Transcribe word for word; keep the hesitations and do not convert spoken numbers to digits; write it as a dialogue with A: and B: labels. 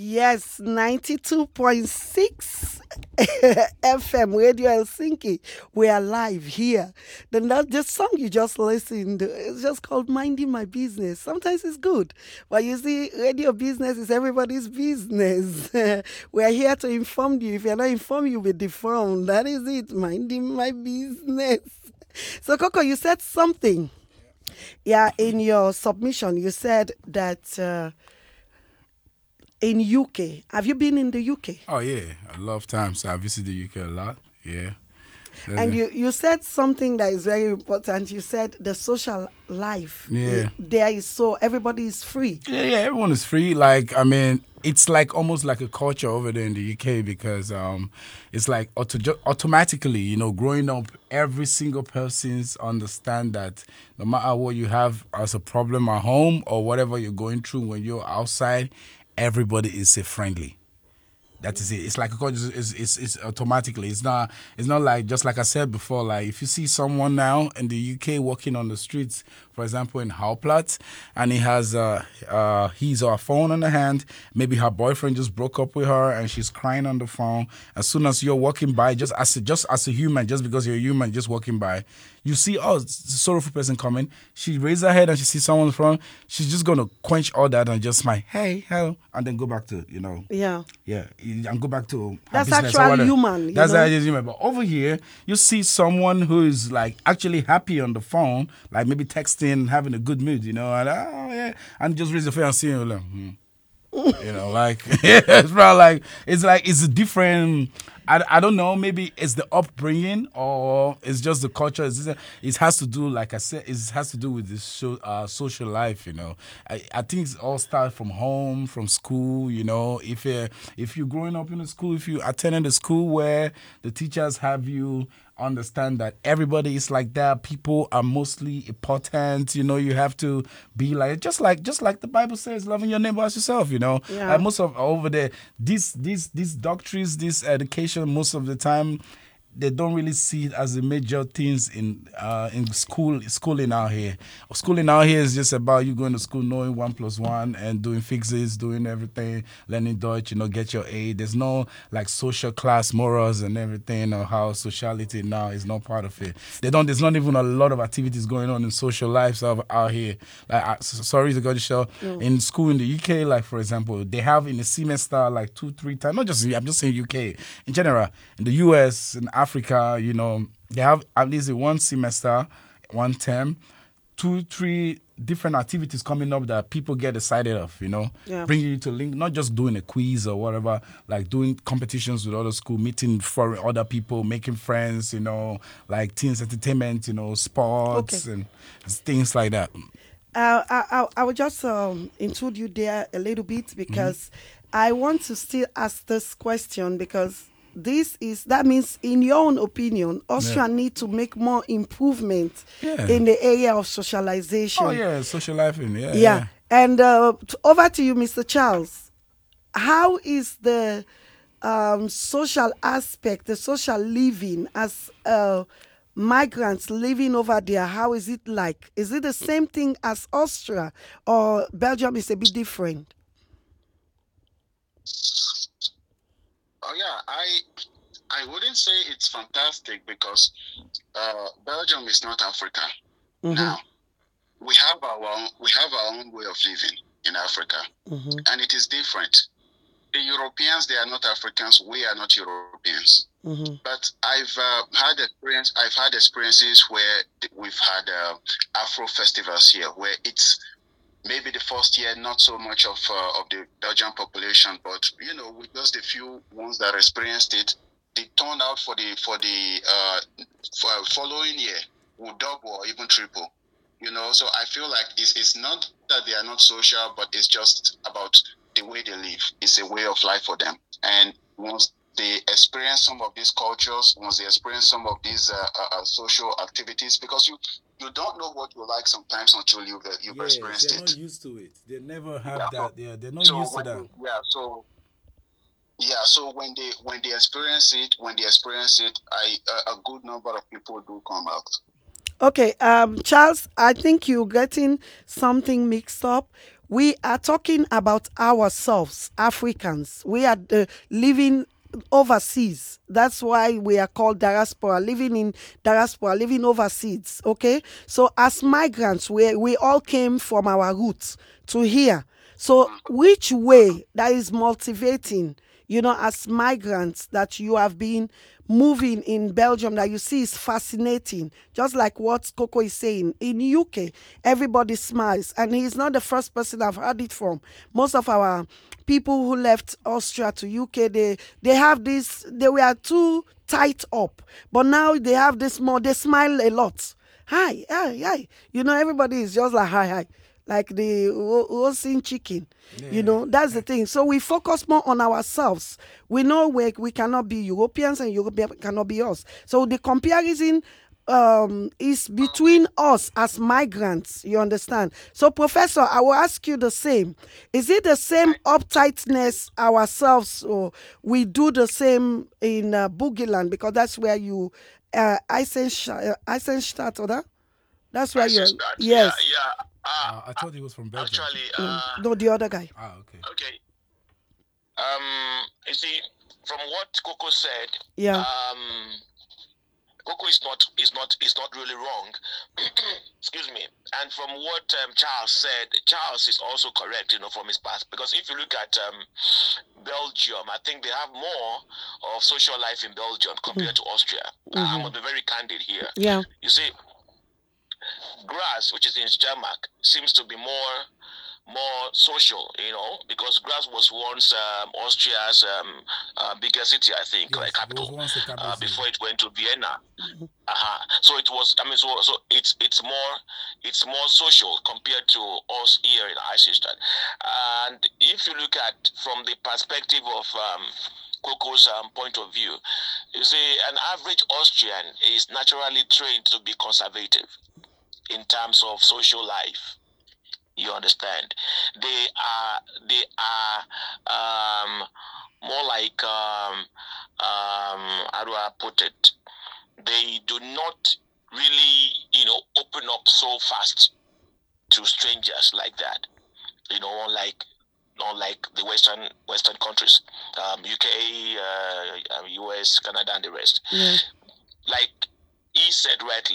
A: Yes, ninety-two point six F M Radio Helsinki. We are live here. Then that the song you just listened, it's just called Minding My Business. Sometimes it's good, but you see, radio business is everybody's business. We are here to inform you. If you're not informed, you'll be deformed. That is it, minding my business. So, Coco, you said something. Yeah, in your submission, you said that. Uh, in U K. Have you been in the U K?
B: Oh yeah, a lot of times I visit the U K a lot. Yeah.
A: And
B: Uh,
A: you, you said something that is very important. You said the social life eh,
B: yeah.
A: there is so everybody is free.
B: Yeah, yeah, everyone is free. Like, I mean, it's like almost like a culture over there in the U K because um, it's like auto- automatically, you know, growing up, every single person's understand that no matter what you have as a problem at home or whatever you're going through when you're outside, everybody is uh, friendly. That is it. It's like it's, it's, it's, it's automatically. It's not. It's not like just like I said before. Like if you see someone now in the U K walking on the streets, for example in Howplat, and he has uh, uh, his or her phone in the hand. Maybe her boyfriend just broke up with her, and she's crying on the phone. As soon as you're walking by, just as a, just as a human, just because you're a human, just walking by, you see, oh, it's a sorrowful person coming. She raises her head and she sees someone in front. She's just gonna quench all that and just smile, hey, hello, and then go back to you know.
A: Yeah.
B: Yeah, and go back to her
A: That's
B: business or
A: actually
B: whatever.
A: human. You
B: That's
A: know?
B: actually human. But over here, you see someone who is like actually happy on the phone, like maybe texting, having a good mood, you know, and oh yeah, and just raise the phone and see you like, hmm. You know, like it's probably like it's like it's a different. I, I don't know. Maybe it's the upbringing or it's just the culture. It's, it has to do, like I said, it has to do with this show, uh, social life. You know, I, I think it's all starts from home, from school. You know, if you if you're growing up in a school, if you attended a school where the teachers have you understand that everybody is like that. People are mostly important. You know, you have to be like just like just like the Bible says, loving your neighbor as yourself. You know,
A: Yeah.
B: uh, most of over there, these these these doctrines, this education, most of the time. They don't really see it as the major things in uh, in school schooling out here. Schooling out here is just about you going to school knowing one plus one and doing fixes, doing everything, learning Dutch, you know, get your A. There's no like social class morals and everything or how sociality now is not part of it. They don't. There's not even a lot of activities going on in social lives out, out here. Like uh, s- sorry to go to show
A: Mm.
B: in school in the U K, like for example, they have in a semester like two three times. Not just I'm just saying U K in general. In the U S and Africa, you know, they have at least a one semester, one term, two, three different activities coming up that people get excited of, you know,
A: Yeah.
B: bringing you to link, not just doing a quiz or whatever, like doing competitions with other school, meeting foreign other people, making friends, you know, like teens entertainment, you know,
A: Okay.
B: sports and things like that.
A: Uh, I, I, I will just um, include you there a little bit because I want to still ask this question because this is that means in your own opinion
B: Yeah.
A: Austria need to make more improvement
B: Yeah.
A: in the area of socialization.
B: Oh yeah, social life, and yeah,
A: Yeah.
B: yeah.
A: And uh, t- over to you, Mister Charles. How is the um, social aspect, the social living as uh, migrants living over there? How is it like? Is it the same thing as Austria or Belgium is a bit different?
C: Oh yeah, I I wouldn't say it's fantastic because uh, Belgium is not Africa.
A: Mm-hmm.
C: Now we have our own, we have our own way of living in Africa,
A: Mm-hmm.
C: and it is different. The Europeans, they are not Africans. We are not Europeans.
A: Mm-hmm.
C: But I've uh, had experience. I've had experiences where we've had uh, Afro festivals here, where it's maybe the first year not so much of uh, of the Belgian population, but you know, with just a few ones that experienced it, the turnout for the for the uh, for following year will double or even triple. You know, so I feel like it's it's not that they are not social, but it's just about the way they live. It's a way of life for them, and once they experience some of these cultures, once they experience some of these uh, uh, uh, social activities, because you you don't know what you like sometimes until you've uh, you've
B: Yes,
C: experienced
B: they're not
C: it.
B: used to it. They never
C: Yeah.
B: have
C: So
B: that. Yeah, they're not
C: so
B: used to
C: when
B: that.
C: you, yeah so yeah so when they when they experience it when they experience it, I uh, a good number of people do come out.
A: Okay, um, Charles, I think you're getting something mixed up. We are talking about ourselves, Africans. We are uh, living overseas. That's why we are called diaspora, living in diaspora, living overseas. Okay. So as migrants, we, we all came from our roots to here. So which way that is motivating, you know, as migrants that you have been moving in Belgium that you see is fascinating. Just like what Coco is saying. In U K, everybody smiles. And he's not the first person I've heard it from. Most of our people who left Austria to U K, they they have this, they were too tight up. But now they have this more, they smile a lot. Hi, hi, hi. You know, everybody is just like hi, hi. Like the roasting chicken. You know, that's the thing. So we focus more on ourselves. We know we, we cannot be Europeans and European cannot be us. So the comparison um, is between us as migrants. You understand? So, Professor, I will ask you the same. Is it the same uptightness ourselves, or we do the same in uh, Boogie Because that's where you, uh, Eisenstadt, Eisenstadt, or that? That's where you're.
C: Eisenstadt,
A: Yes.
C: Yeah, yeah. Uh,
B: Uh, I thought he was from Belgium.
C: actually,
A: No,
C: uh,
A: no, the other guy.
B: Ah, okay.
C: okay. Um, you see, from what Coco said,
A: Yeah.
C: um, Coco is not is not is not really wrong. Excuse me. And from what um, Charles said, Charles is also correct, you know, from his past. Because if you look at um, Belgium, I think they have more of social life in Belgium compared to Austria.
A: Mm-hmm.
C: I'm gonna be very candid here.
A: Yeah.
C: You see, Graz, which is in Steiermark, seems to be more more social, you know, because Graz was once um, Austria's um, uh, bigger city, I think,
B: Yes,
C: like
B: it was
C: capital,
B: once a capital
C: uh,
B: city.
C: before it went to Vienna. Uh-huh. So it was. I mean, so so it's it's more it's more social compared to us here in Eisenstadt. And if you look at from the perspective of um, Coco's um, point of view, you see, an average Austrian is naturally trained to be conservative in terms of social life. You understand? They are they are um, more like um, um, how do I put it? They do not really, you know, open up so fast to strangers like that. You know, like not like the Western Western countries, um, U K, uh, U S, Canada, and the rest.
A: Yeah.
C: Like he said rightly.